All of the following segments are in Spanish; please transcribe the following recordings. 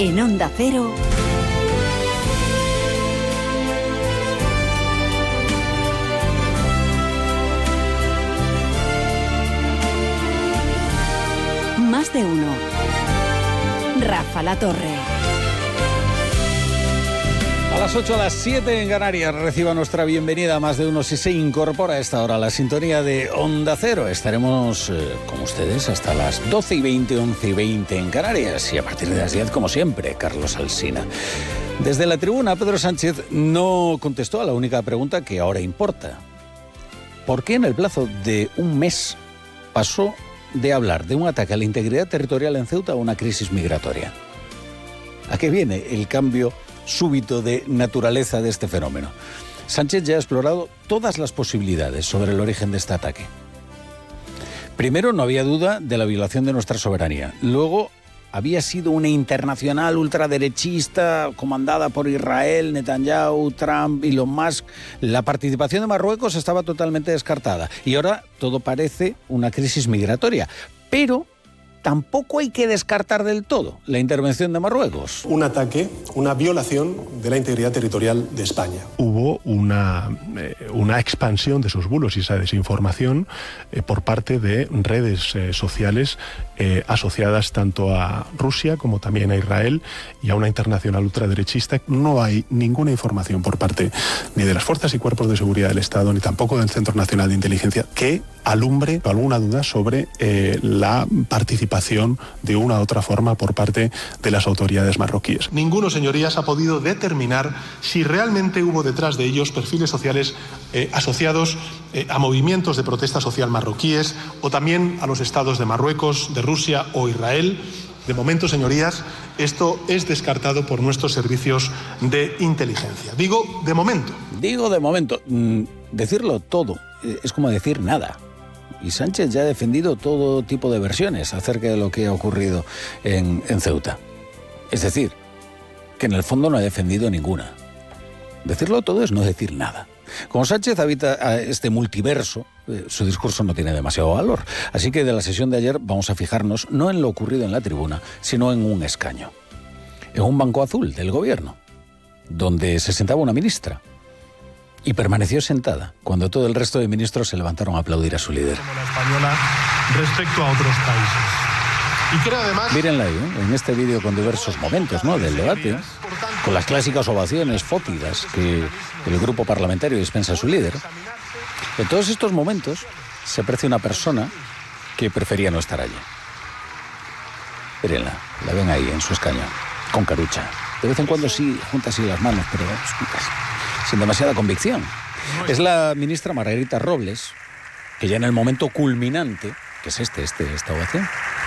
En Onda Cero, Más de uno. Rafa La Torre. A las 8, a las 7 en Canarias, reciba nuestra bienvenida a Más de Uno si se incorpora a esta hora a la sintonía de Onda Cero. Estaremos con ustedes hasta las 12:20, 11:20 en Canarias y a partir de las 10, como siempre, Carlos Alsina. Desde la tribuna, Pedro Sánchez no contestó a la única pregunta que ahora importa. ¿Por qué en el plazo de un mes pasó de hablar de un ataque a la integridad territorial en Ceuta a una crisis migratoria? ¿A qué viene el cambio súbito de naturaleza de este fenómeno? Sánchez ya ha explorado todas las posibilidades sobre el origen de este ataque. Primero, no había duda de la violación de nuestra soberanía. Luego, había sido una internacional ultraderechista comandada por Israel, Netanyahu, Trump, Elon Musk. La participación de Marruecos estaba totalmente descartada. Y ahora todo parece una crisis migratoria. Pero tampoco hay que descartar del todo la intervención de Marruecos. Un ataque, una violación de la integridad territorial de España. Hubo una expansión de esos bulos y esa desinformación por parte de redes sociales asociadas tanto a Rusia como también a Israel y a una internacional ultraderechista. No hay ninguna información por parte ni de las fuerzas y cuerpos de seguridad del Estado ni tampoco del Centro Nacional de Inteligencia que alumbre alguna duda sobre la participación de una u otra forma por parte de las autoridades marroquíes. Ninguno, señorías, ha podido determinar si realmente hubo detrás de ellos perfiles sociales asociados a movimientos de protesta social marroquíes o también a los estados de Marruecos, de Rusia o Israel. De momento, señorías, esto es descartado por nuestros servicios de inteligencia. Digo de momento. Digo de momento. Decirlo todo es como decir nada. Y Sánchez ya ha defendido todo tipo de versiones acerca de lo que ha ocurrido en Ceuta. Es decir, que en el fondo no ha defendido ninguna. Decirlo todo es no decir nada. Como Sánchez habita este multiverso, su discurso no tiene demasiado valor. Así que de la sesión de ayer vamos a fijarnos no en lo ocurrido en la tribuna, sino en un escaño. En un banco azul del gobierno, donde se sentaba una ministra. Y permaneció sentada cuando todo el resto de ministros se levantaron a aplaudir a su líder. Como la española respecto a otros países. Y creo además... Mírenla ahí, en este vídeo con diversos momentos, ¿no?, del debate, con las clásicas ovaciones fótidas que el grupo parlamentario dispensa a su líder. En todos estos momentos se aprecia una persona que prefería no estar allí. Mírenla, la ven ahí en su escaño, con carucha. De vez en cuando sí, junta así las manos, pero sin demasiada convicción. Es la ministra Margarita Robles, que ya en el momento culminante, que es esta ovación,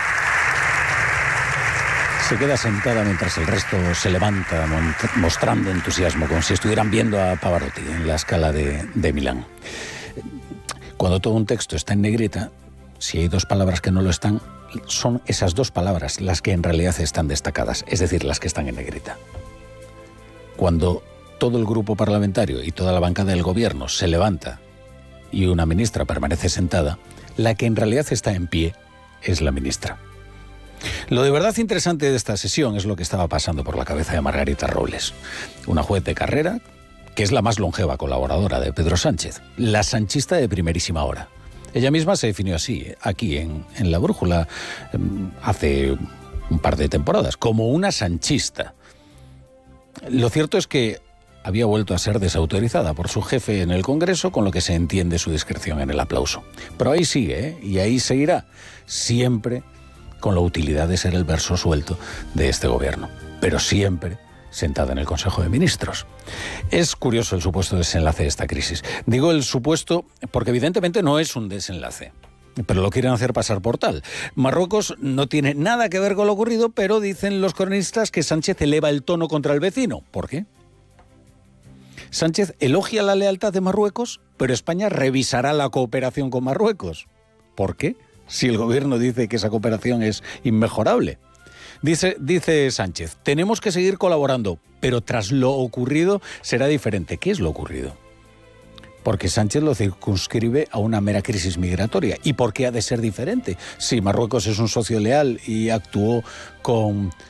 se queda sentada mientras el resto se levanta mostrando entusiasmo, como si estuvieran viendo a Pavarotti en la Scala de Milán. Cuando todo un texto está en negrita, si hay dos palabras que no lo están, son esas dos palabras las que en realidad están destacadas, es decir, las que están en negrita. Cuando todo el grupo parlamentario y toda la bancada del gobierno se levanta y una ministra permanece sentada, la que en realidad está en pie es la ministra. Lo de verdad interesante de esta sesión es lo que estaba pasando por la cabeza de Margarita Robles, una juez de carrera que es la más longeva colaboradora de Pedro Sánchez, la sanchista de primerísima hora. Ella misma se definió así, aquí en La Brújula, hace un par de temporadas, como una sanchista. Lo cierto es que había vuelto a ser desautorizada por su jefe en el Congreso, con lo que se entiende su discreción en el aplauso. Pero ahí sigue, y ahí seguirá, siempre con la utilidad de ser el verso suelto de este gobierno, pero siempre sentada en el Consejo de Ministros. Es curioso el supuesto desenlace de esta crisis. Digo el supuesto porque evidentemente no es un desenlace, pero lo quieren hacer pasar por tal. Marruecos no tiene nada que ver con lo ocurrido, pero dicen los cronistas que Sánchez eleva el tono contra el vecino. ¿Por qué? Sánchez elogia la lealtad de Marruecos, pero España revisará la cooperación con Marruecos. ¿Por qué? Si el gobierno dice que esa cooperación es inmejorable. Dice Sánchez, tenemos que seguir colaborando, pero tras lo ocurrido será diferente. ¿Qué es lo ocurrido? Porque Sánchez lo circunscribe a una mera crisis migratoria. ¿Y por qué ha de ser diferente? Si Marruecos es un socio leal y actuó con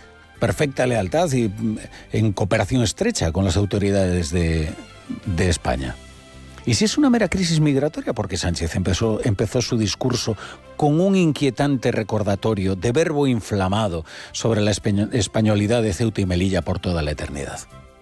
perfecta lealtad y en cooperación estrecha con las autoridades de España. Y si es una mera crisis migratoria, porque Sánchez empezó su discurso con un inquietante recordatorio de verbo inflamado sobre la españolidad de Ceuta y Melilla por toda la eternidad.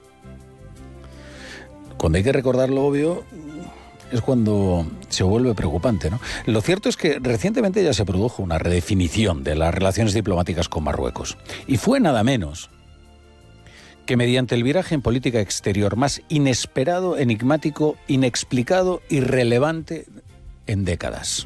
Cuando hay que recordar lo obvio, es cuando se vuelve preocupante, ¿no? Lo cierto es que recientemente ya se produjo una redefinición de las relaciones diplomáticas con Marruecos. Y fue nada menos que mediante el viraje en política exterior más inesperado, enigmático, inexplicado y relevante en décadas.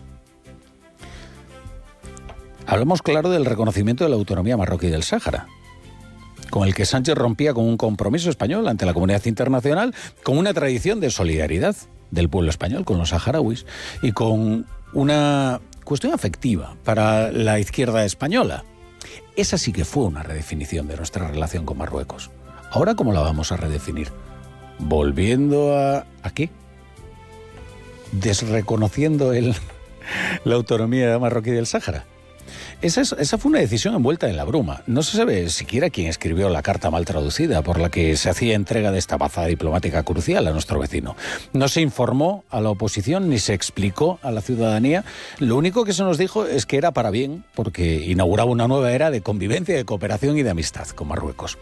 Hablamos, claro, del reconocimiento de la autonomía marroquí del Sáhara, con el que Sánchez rompía con un compromiso español ante la comunidad internacional, con una tradición de solidaridad del pueblo español con los saharauis y con una cuestión afectiva para la izquierda española. Esa sí que fue una redefinición de nuestra relación con Marruecos. ¿Ahora cómo la vamos a redefinir? ¿Volviendo a qué? ¿Desreconociendo la autonomía marroquí del Sáhara? Esa fue una decisión envuelta en la bruma. No se sabe siquiera quién escribió la carta mal traducida por la que se hacía entrega de esta baza diplomática crucial a nuestro vecino. No se informó a la oposición ni se explicó a la ciudadanía. Lo único que se nos dijo es que era para bien, porque inauguraba una nueva era de convivencia, de cooperación y de amistad con Marruecos.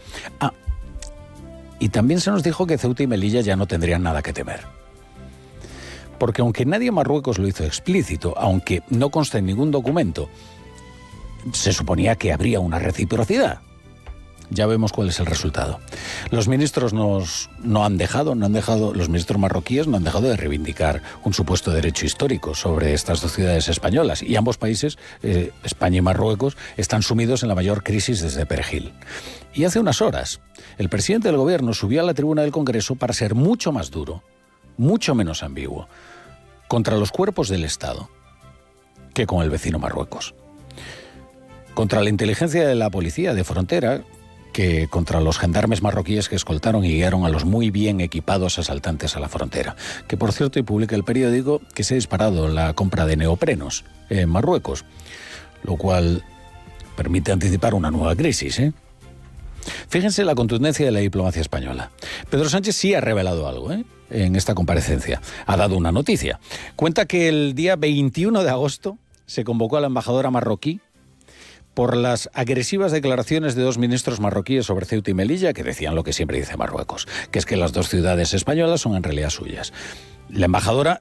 Y también se nos dijo que Ceuta y Melilla ya no tendrían nada que temer. Porque aunque nadie en Marruecos lo hizo explícito, aunque no consta en ningún documento, se suponía que habría una reciprocidad. Ya vemos cuál es el resultado. Los ministros los ministros marroquíes no han dejado de reivindicar un supuesto derecho histórico sobre estas dos ciudades españolas, y ambos países, España y Marruecos, están sumidos en la mayor crisis desde Perejil. Y hace unas horas, el presidente del gobierno subió a la tribuna del Congreso para ser mucho más duro, mucho menos ambiguo, contra los cuerpos del Estado que con el vecino Marruecos. Contra la inteligencia de la policía de frontera, que contra los gendarmes marroquíes que escoltaron y guiaron a los muy bien equipados asaltantes a la frontera. Que, por cierto, y publica el periódico que se ha disparado la compra de neoprenos en Marruecos, lo cual permite anticipar una nueva crisis, ¿eh? Fíjense la contundencia de la diplomacia española. Pedro Sánchez sí ha revelado algo, en esta comparecencia. Ha dado una noticia. Cuenta que el día 21 de agosto se convocó a la embajadora marroquí por las agresivas declaraciones de dos ministros marroquíes sobre Ceuta y Melilla, que decían lo que siempre dice Marruecos, que es que las dos ciudades españolas son en realidad suyas. La embajadora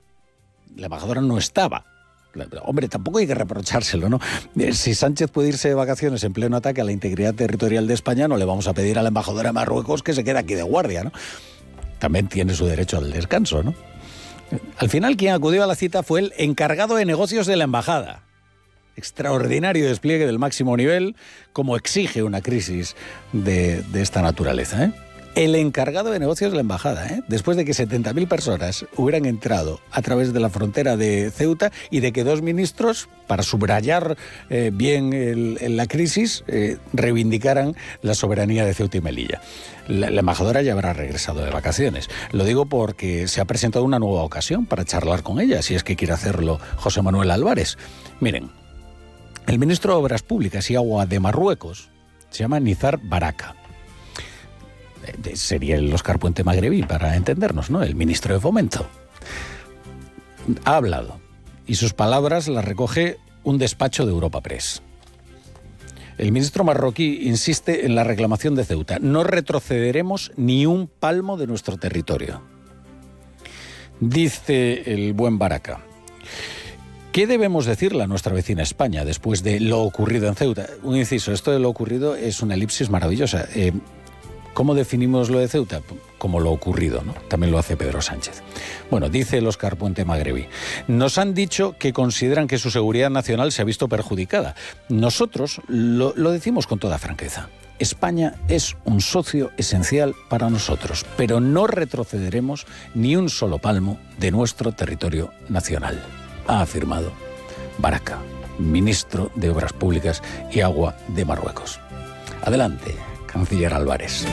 no estaba. Hombre, tampoco hay que reprochárselo, ¿no? Si Sánchez puede irse de vacaciones en pleno ataque a la integridad territorial de España, no le vamos a pedir a la embajadora de Marruecos que se quede aquí de guardia, ¿no? También tiene su derecho al descanso, ¿no? Al final, quien acudió a la cita fue el encargado de negocios de la embajada. Extraordinario despliegue del máximo nivel, como exige una crisis de esta naturaleza, ¿eh? El encargado de negocios de la embajada, después de que 70.000 personas hubieran entrado a través de la frontera de Ceuta y de que dos ministros, para subrayar bien la crisis, reivindicaran la soberanía de Ceuta y Melilla. La embajadora ya habrá regresado de vacaciones. Lo digo porque se ha presentado una nueva ocasión para charlar con ella, si es que quiere hacerlo José Manuel Álvarez. Miren, el ministro de Obras Públicas y Agua de Marruecos se llama Nizar Baraka. Sería el Óscar Puente magrebí, para entendernos, ¿no? El ministro de Fomento. Ha hablado, y sus palabras las recoge un despacho de Europa Press. El ministro marroquí insiste en la reclamación de Ceuta. No retrocederemos ni un palmo de nuestro territorio. Dice el buen Baraka: ¿qué debemos decirle a nuestra vecina España después de lo ocurrido en Ceuta? Un inciso, esto de lo ocurrido es una elipsis maravillosa. ¿Cómo definimos lo de Ceuta? Como lo ocurrido, ¿no? También lo hace Pedro Sánchez. Bueno, dice el Óscar Puente magrebí: nos han dicho que consideran que su seguridad nacional se ha visto perjudicada. Nosotros lo decimos con toda franqueza. España es un socio esencial para nosotros, pero no retrocederemos ni un solo palmo de nuestro territorio nacional, ha afirmado Baraka, ministro de Obras Públicas y Agua de Marruecos. Adelante, canciller Álvarez.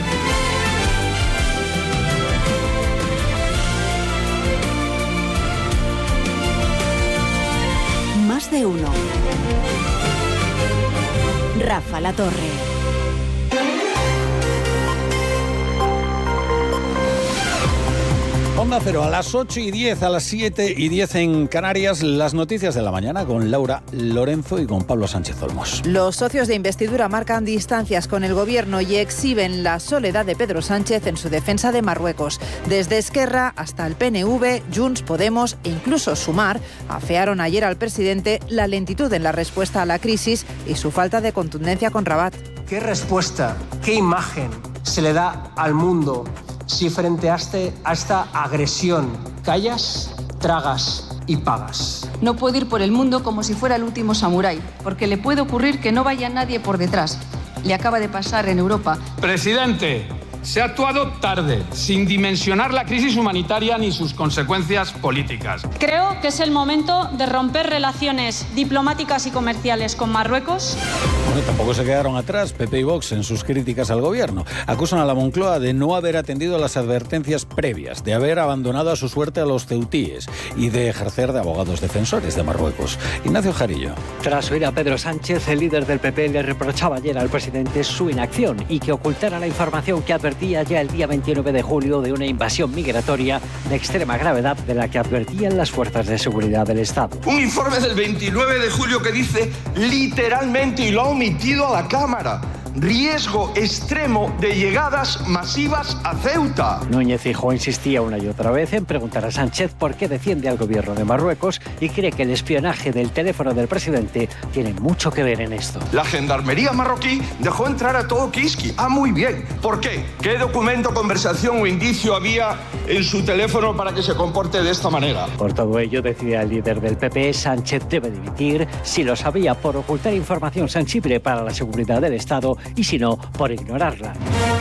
Más de uno. Rafa La Torre. Onda Cero, a las 8:10, a las 7:10 en Canarias, las noticias de la mañana con Laura Lorenzo y con Pablo Sánchez Olmos. Los socios de investidura marcan distancias con el gobierno y exhiben la soledad de Pedro Sánchez en su defensa de Marruecos. Desde Esquerra hasta el PNV, Junts, Podemos e incluso Sumar afearon ayer al presidente la lentitud en la respuesta a la crisis y su falta de contundencia con Rabat. ¿Qué respuesta, qué imagen se le da al mundo si frente a esta agresión callas, tragas y pagas? No puede ir por el mundo como si fuera el último samurái, porque le puede ocurrir que no vaya nadie por detrás. Le acaba de pasar en Europa. Presidente, se ha actuado tarde, sin dimensionar la crisis humanitaria ni sus consecuencias políticas. Creo que es el momento de romper relaciones diplomáticas y comerciales con Marruecos. Bueno, tampoco se quedaron atrás PP y Vox en sus críticas al gobierno. Acusan a la Moncloa de no haber atendido las advertencias previas, de haber abandonado a su suerte a los ceutíes y de ejercer de abogados defensores de Marruecos. Ignacio Jarillo. Tras oír a Pedro Sánchez, el líder del PP le reprochaba ayer al presidente su inacción y que ocultara la información que advertía ya el día 29 de julio de una invasión migratoria de extrema gravedad de la que advertían las fuerzas de seguridad del Estado. Un informe del 29 de julio que dice literalmente, y lo ha omitido a la Cámara, riesgo extremo de llegadas masivas a Ceuta. Núñez Feijóo insistía una y otra vez en preguntar a Sánchez por qué defiende al gobierno de Marruecos y cree que el espionaje del teléfono del presidente tiene mucho que ver en esto. La gendarmería marroquí dejó entrar a todo Kiski. Muy bien. ¿Por qué? ¿Qué documento, conversación o indicio había en su teléfono para que se comporte de esta manera? Por todo ello, decía el líder del PP, Sánchez debe dimitir si lo sabía por ocultar información sensible para la seguridad del Estado y si no, por ignorarla.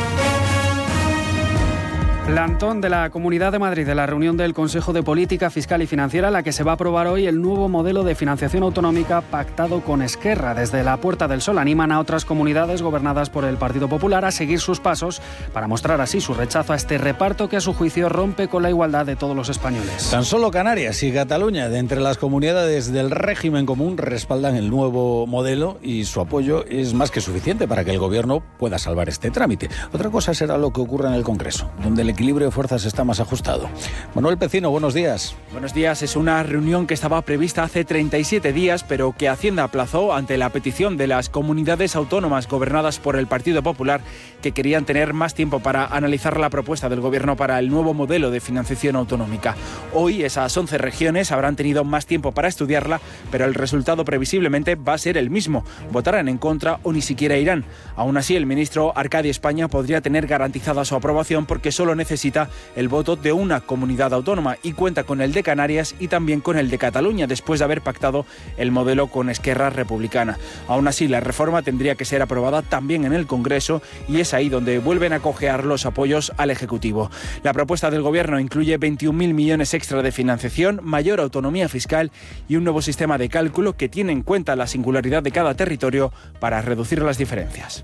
Plantón de la Comunidad de Madrid de la reunión del Consejo de Política Fiscal y Financiera, en la que se va a aprobar hoy el nuevo modelo de financiación autonómica pactado con Esquerra. Desde la Puerta del Sol animan a otras comunidades gobernadas por el Partido Popular a seguir sus pasos para mostrar así su rechazo a este reparto que a su juicio rompe con la igualdad de todos los españoles. Tan solo Canarias y Cataluña, de entre las comunidades del régimen común, respaldan el nuevo modelo y su apoyo es más que suficiente para que el gobierno pueda salvar este trámite. Otra cosa será lo que ocurra en el Congreso, donde el equilibrio de fuerzas está más ajustado. Manuel Pecino, buenos días. Buenos días. Es una reunión que estaba prevista hace 37 días, pero que Hacienda aplazó ante la petición de las comunidades autónomas gobernadas por el Partido Popular, que querían tener más tiempo para analizar la propuesta del gobierno para el nuevo modelo de financiación autonómica. Hoy esas 11 regiones habrán tenido más tiempo para estudiarla, pero el resultado previsiblemente va a ser el mismo. Votarán en contra o ni siquiera irán. Aún así, el ministro Arcadi España podría tener garantizada su aprobación porque solo necesita el voto de una comunidad autónoma y cuenta con el de Canarias y también con el de Cataluña, después de haber pactado el modelo con Esquerra Republicana. Aún así, la reforma tendría que ser aprobada también en el Congreso y es ahí donde vuelven a cojear los apoyos al Ejecutivo. La propuesta del Gobierno incluye 21.000 millones extra de financiación, mayor autonomía fiscal y un nuevo sistema de cálculo que tiene en cuenta la singularidad de cada territorio para reducir las diferencias.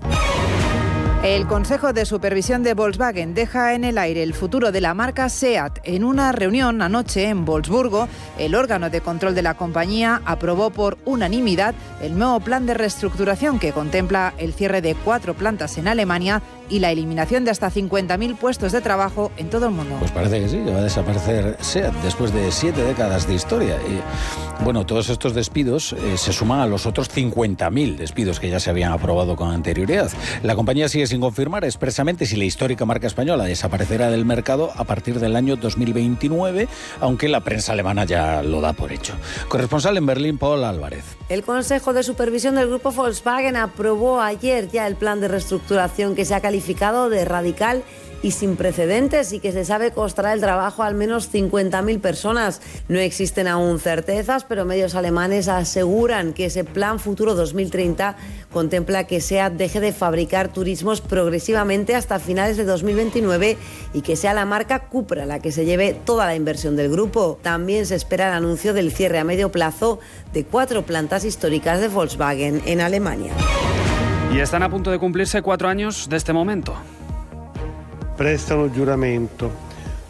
El Consejo de Supervisión de Volkswagen deja en el aire el futuro de la marca SEAT. En una reunión anoche en Wolfsburgo, el órgano de control de la compañía aprobó por unanimidad el nuevo plan de reestructuración que contempla el cierre de 4 plantas en Alemania y la eliminación de hasta 50.000 puestos de trabajo en todo el mundo. Pues parece que sí, que va a desaparecer SEAT después de 7 décadas de historia. Y bueno, todos estos despidos se suman a los otros 50.000 despidos que ya se habían aprobado con anterioridad. La compañía sigue sin confirmar expresamente si la histórica marca española desaparecerá del mercado a partir del año 2029, aunque la prensa alemana ya lo da por hecho. Corresponsal en Berlín, Paul Álvarez. El Consejo de Supervisión del Grupo Volkswagen aprobó ayer ya el plan de reestructuración que se ha calificado de radical y sin precedentes y que se sabe costará el trabajo a al menos 50.000 personas. No existen aún certezas, pero medios alemanes aseguran que ese plan futuro 2030 contempla que SEAT deje de fabricar turismos progresivamente hasta finales de 2029 y que sea la marca Cupra la que se lleve toda la inversión del grupo. También se espera el anuncio del cierre a medio plazo de 4 plantas históricas de Volkswagen en Alemania. Y están a punto de cumplirse 4 años de este momento. Prestano giuramento.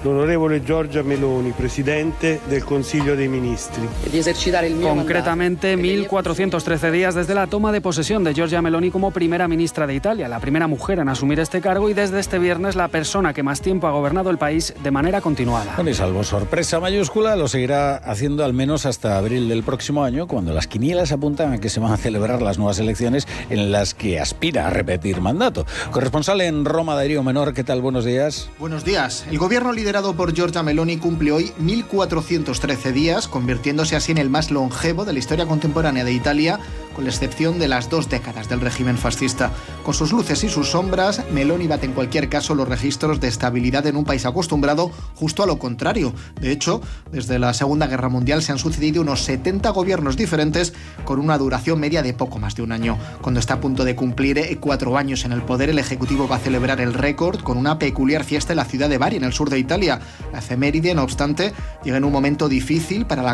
l'onorevole Giorgia Meloni, Presidente del Consiglio dei Ministri. Concretamente, 1.413 días desde la toma de posesión de Giorgia Meloni como primera ministra de Italia, la primera mujer en asumir este cargo y desde este viernes la persona que más tiempo ha gobernado el país de manera continuada. Bueno, y salvo sorpresa mayúscula, lo seguirá haciendo al menos hasta abril del próximo año, cuando las quinielas apuntan a que se van a celebrar las nuevas elecciones en las que aspira a repetir mandato. Corresponsal en Roma, Darío Menor, ¿qué tal? Buenos días. Buenos días. El gobierno liderado por Giorgia Meloni cumple hoy 1.413 días, convirtiéndose así en el más longevo de la historia contemporánea de Italia, con la excepción de las 2 décadas del régimen fascista. Con sus luces y sus sombras, Meloni bate en cualquier caso los registros de estabilidad en un país acostumbrado justo a lo contrario. De hecho, desde la Segunda Guerra Mundial se han sucedido unos 70 gobiernos diferentes con una duración media de poco más de un año. Cuando está a punto de cumplir 4 años en el poder, el Ejecutivo va a celebrar el récord con una peculiar fiesta en la ciudad de Bari, en el sur de Italia. La efeméride, no obstante, llega en un momento difícil para la